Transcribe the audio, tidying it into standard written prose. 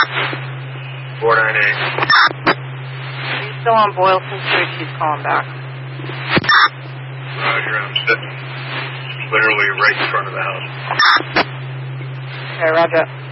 498. He's still on Boylston Street. She's calling back. Roger, I'm sitting literally right in front of the house. Okay, roger.